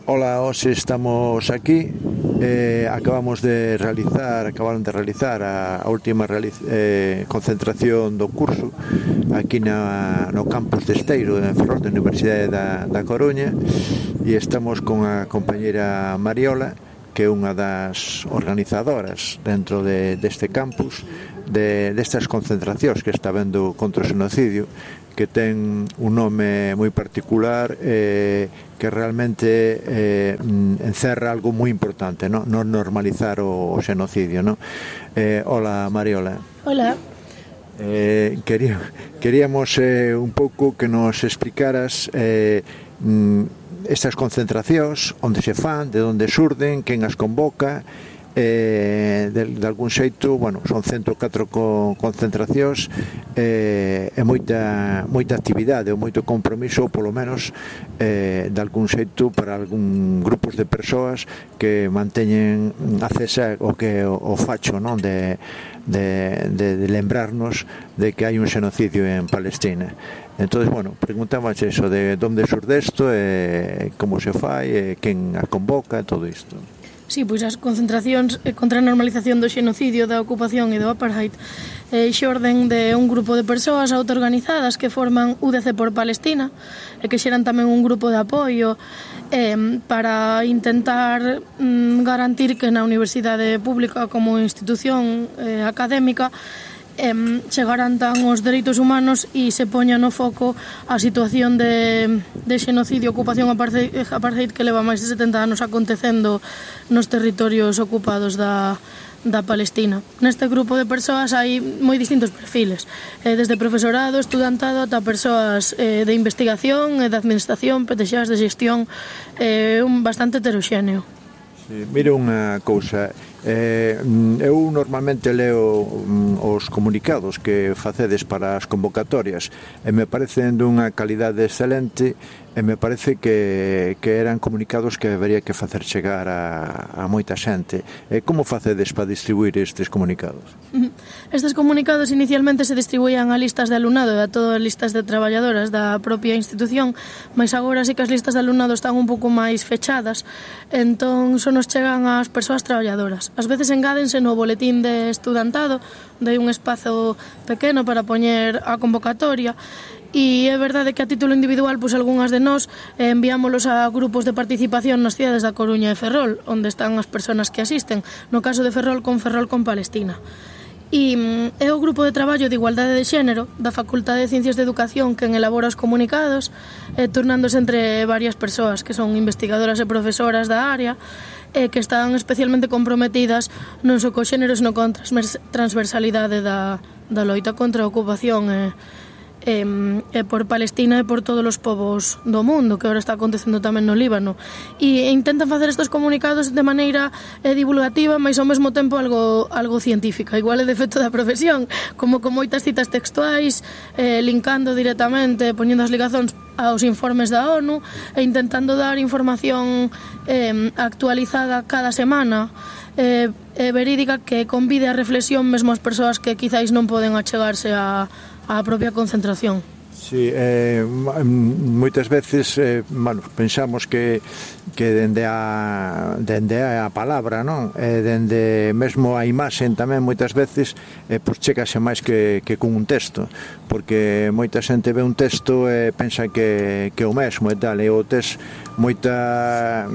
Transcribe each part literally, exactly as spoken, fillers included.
Ola, hoxe estamos aquí, eh, acabamos de realizar, acabaron de realizar a, a última realiz, eh, concentración do curso aquí na, no campus de Esteiro, en Ferrol, da Universidade da, da Coruña, e estamos con a compañera Mariola, que é unha das organizadoras dentro de, deste campus, de, destas concentracións que está vendo contra o xenocidio, que ten un nome moi particular, eh, que realmente eh, encerra algo moi importante, no, no normalizar o, o xenocidio, no? Eh, hola, Mariola. Hola. Eh, quería, queríamos eh, un pouco que nos explicaras eh, estas concentracións, onde se fan, de onde surden, quen as convoca. Eh, de, de algún xeito, bueno, son ciento catro co, concentracións eh, e moita, moita actividade ou moito compromiso, polo menos eh, de algún xeito para algún grupos de persoas que manteñen acesa o que o, o facho, non? De, de, de, de lembrarnos de que hai un xenocidio en Palestina. Entonces, bueno, preguntamos eso de onde surde isto, e como se fai, e quen a convoca, todo isto. Sí, pois as concentracións contra a normalización do xenocidio, da ocupación e do apartheid eh, xorden de un grupo de persoas autoorganizadas que forman U D C por Palestina e que xeran tamén un grupo de apoio eh, para intentar mm, garantir que na universidade pública como institución eh, académica Eh, se garantan os dereitos humanos e se poña no foco a situación de, de xenocidio, ocupación apartheid, apartheid que leva máis de setenta anos acontecendo nos territorios ocupados da, da Palestina. Neste grupo de persoas hai moi distintos perfiles, eh, desde profesorado, estudantado ata persoas eh, de investigación, de administración, P T Xas, de xestión, eh, un bastante heteroxéneo. Sí, mira unha cousa, eh, eu normalmente leo um, os comunicados que facedes para as convocatorias e me parecen dunha calidade excelente e me parece que, que eran comunicados que debería que facer chegar a, a moita xente. E como facedes para distribuir estes comunicados? Estes comunicados inicialmente se distribuían a listas de alumnado e a todas as listas de traballadoras da propia institución, mas agora sí que as listas de alumnado están un pouco máis fechadas, entón só nos chegan ás persoas traballadoras. Ás veces engádense no boletín de estudantado, de un espazo pequeno para poñer a convocatoria, e é verdade que a título individual, pois algunhas de nós eh, enviámolos a grupos de participación nas cidades da Coruña e Ferrol, onde están as persoas que asisten, no caso de Ferrol con Ferrol con Palestina. E é o grupo de traballo de igualdade de xénero da Facultade de Ciencias de Educación quen elabora os comunicados, eh, turnándose entre varias persoas que son investigadoras e profesoras da área, e que están especialmente comprometidas non só co xénero, senón con transversalidade da, da loita contra a ocupación e E, e por Palestina e por todos os povos do mundo, que agora está acontecendo tamén no Líbano, e intentan facer estes comunicados de maneira eh, divulgativa, mas ao mesmo tempo algo, algo científica, igual é defecto da profesión, como con moitas citas textuais, eh, linkando directamente, poñendo as ligazóns aos informes da ONU e intentando dar información eh, actualizada cada semana, eh, eh, verídica, que convide a reflexión mesmo as persoas que quizáis non poden achegarse a a propia concentración. Sí, eh, moitas veces eh, bueno, pensamos que que dende a dende a palabra, non? E dende mesmo a imaxen tamén moitas veces eh, pois chegase máis que, que con un texto, porque moita xente ve un texto e pensa que, que é o mesmo e tal, e o tes moita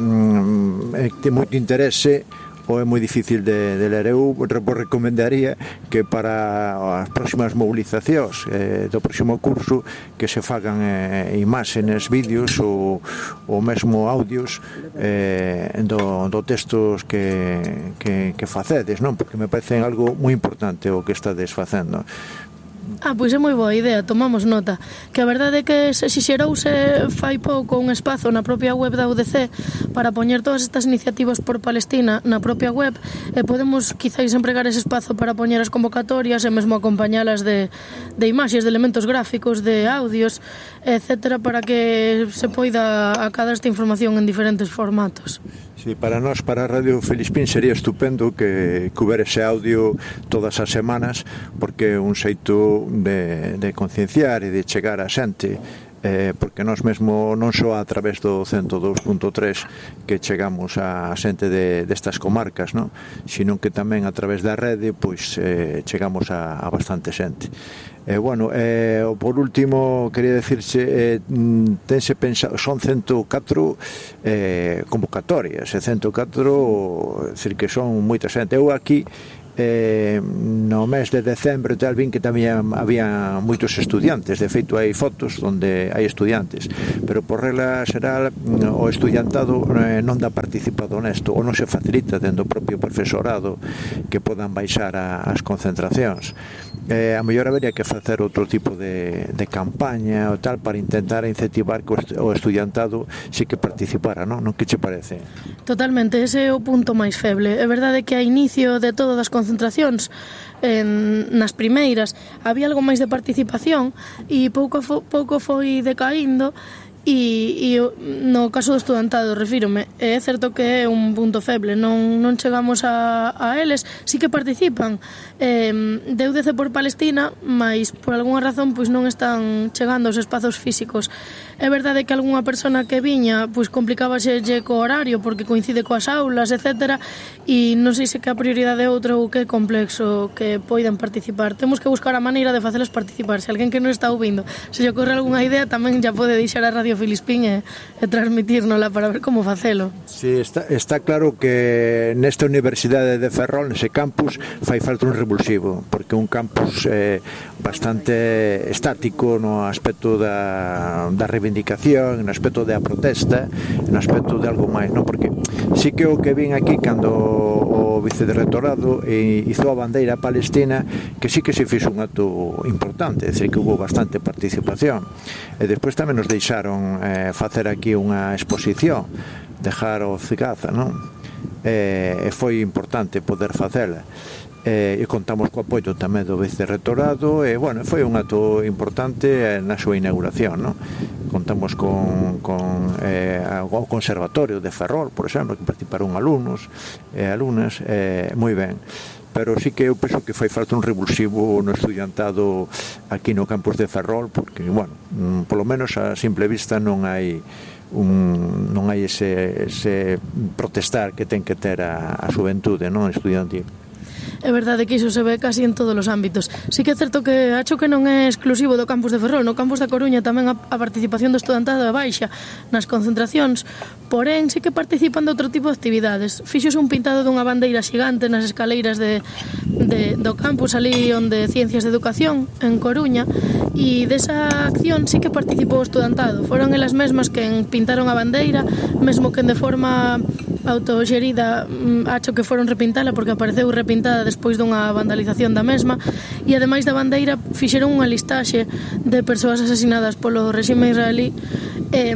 mm, ten moito interese ou é moi difícil de, de ler. Eu recomendaría que para as próximas movilizacións eh, do próximo curso que se fagan eh, imágenes, vídeos ou, ou mesmo audios eh, do, do textos que, que, que facedes, non? Porque me parece algo moi importante o que estades facendo. Ah, pois é moi boa idea, tomamos nota. Que a verdade é que se xixerouse fai pouco un espazo na propia web da U D C para poñer todas estas iniciativas por Palestina na propia web, e podemos quizáis empregar ese espazo para poñer as convocatorias e mesmo acompañalas de, de imaxes, de elementos gráficos, de audios, etcétera, para que se poida acadar esta información en diferentes formatos. Sí, para nós, para a Radio Felispín, sería estupendo que, que houbera ese audio todas as semanas, porque é un xeito de, de concienciar e de chegar a xente eh, porque nós mesmo non só a través do cento dous punto tres que chegamos a xente de, destas comarcas, non? Sino que tamén a través da rede pois eh, chegamos a, a bastante xente. E, eh, bueno, eh, por último, quería decirse, eh, tense pensado, son ciento catro eh, convocatorias, e ciento catro, é dicir, que son moita xente. Eu aquí, eh, no mes de decembro tal, vin que tamén había moitos estudiantes. De feito, hai fotos onde hai estudiantes, pero por regla xeral o estudiantado eh, non dá participado nesto, ou non se facilita dentro do propio profesorado que podan baixar a, as concentracións. Eh, a mellor habería que facer outro tipo de, de campaña ou tal para intentar incentivar que o estudiantado sí que participara, non? Non que che parece? Totalmente, ese é o punto máis feble. É verdade que a inicio de todas as concentracións, en, nas primeiras, había algo máis de participación e pouco, fo, pouco foi decaindo. E, e no caso do estudantado, refírome, é certo que é un punto feble, non, non chegamos a, a eles, sí que participan, eh, de U D C por Palestina, mas por algunha razón pois non están chegando aos espazos físicos. É verdade que algunha persona que viña pois complicábase co horario porque coincide coas aulas, etcétera, e non sei se que a prioridade é outra ou que é complexo que poidan participar. Temos que buscar a maneira de facelas participar. Se alguén que non está ouvindo se lle ocorre algunha idea, tamén já pode deixar a Radio Filispín e, e transmitírnola para ver como facelo. Sí, está, está claro que nesta Universidade de Ferrol, nese campus, fai falta un revulsivo, porque un campus eh, bastante estático no aspecto da, da reivindicación, no aspecto da protesta, no aspecto de algo máis, non? Porque sí que o que vin aquí cando o vicerrectorado hizo a bandeira palestina, que sí que se fixo un acto importante, é dicir, que hubo bastante participación, e despois tamén nos deixaron eh, facer aquí unha exposición, dejar o Cigaza, non? E, e foi importante poder facela. E, e contamos co apoio tamén do vicerrectorado, e, bueno, foi un acto importante na súa inauguración, non? Contamos con, con eh, o Conservatorio de Ferrol, por exemplo, que participaron alumnos e alumnas, eh, moi ben. Pero sí que eu penso que fai falta un revulsivo no estudiantado aquí no campus de Ferrol, porque, bueno, polo menos a simple vista non hai un, non hai ese, ese protestar que ten que ter a, a xuventude, non, estudiantil. É verdade que iso se ve casi en todos os ámbitos. Sí que é certo que acho que non é exclusivo do campus de Ferrol. No campus da Coruña tamén a, a participación do estudantado é baixa nas concentracións, porén sí que participan de outro tipo de actividades. Fixose un pintado dunha bandeira xigante nas escaleiras de, de, do campus ali onde Ciencias de Educación, en Coruña, e desa acción sí que participou o estudantado. Foron elas mesmas que pintaron a bandeira, mesmo que de forma autoxerida, acho que foron repintala porque apareceu repintada despois dunha vandalización da mesma, e ademais da bandeira fixeron unha listaxe de persoas asasinadas polo regime israelí eh,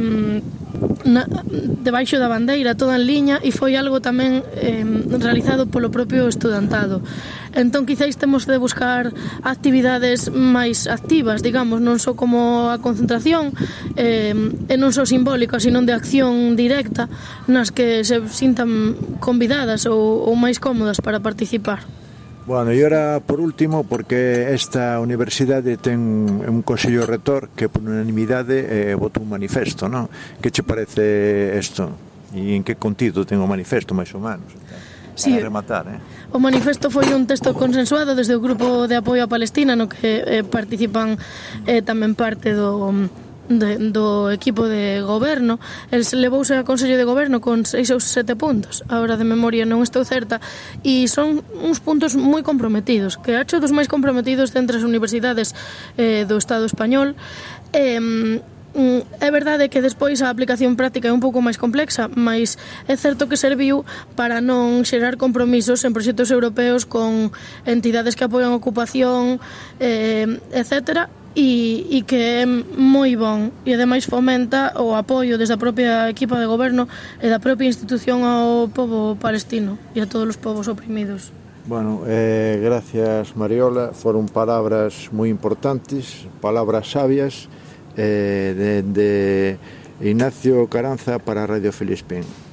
na, debaixo da bandeira, toda en liña, e foi algo tamén eh, realizado polo propio estudantado. Entón, quizáis temos de buscar actividades máis activas, digamos, non só como a concentración, eh, e non só simbólicas, sino de acción directa, nas que se sintan convidadas ou, ou máis cómodas para participar. Bueno, e ora, por último, porque esta universidade ten un consello rector que por unanimidade eh, votou un manifesto, non? Que che parece isto? E en que contido ten o manifesto, máis ou menos? Sí, para rematar, eh? O manifesto foi un texto consensuado desde o Grupo de Apoio a Palestina, no que eh, participan eh, tamén parte do, de, do equipo de goberno. El se levouse a Consello de Goberno con seis ou sete puntos, agora de memoria non estou certa, e son uns puntos moi comprometidos, que acho dos máis comprometidos entre as universidades eh, do Estado español. Eh, É verdade que despois a aplicación práctica é un pouco máis complexa, mas é certo que serviu para non xerar compromisos en proxectos europeos con entidades que apoian a ocupación, eh, etcétera, e, e que é moi bon, e ademais fomenta o apoio desde a propia equipa de goberno e da propia institución ao pobo palestino e a todos os povos oprimidos. Bueno, eh, gracias, Mariola, foron palabras moi importantes, palabras sabias, Eh, de, de Ignacio Caranza para Radio Filispín.